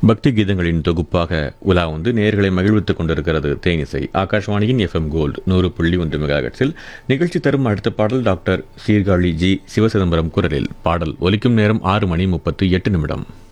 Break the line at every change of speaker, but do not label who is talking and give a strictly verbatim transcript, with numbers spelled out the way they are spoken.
பக்தி கீதங்களின் தொகுப்பாக உலா வந்து நேர்களை மகிழ்வித்துக் கொண்டிருக்கிறது தேனிசை. ஆகாஷ்வாணியின் எஃப் எம் கோல்டு நூறு புள்ளி ஒன்று மெகாஹெர்ட்ஸில் நிகழ்ச்சி தரும் அடுத்த பாடல் டாக்டர் சீர்காழி ஜி சிவசிதம்பரம் குரலில். பாடல் ஒலிக்கும் நேரம் ஆறு மணி முப்பத்தி எட்டு நிமிடம்.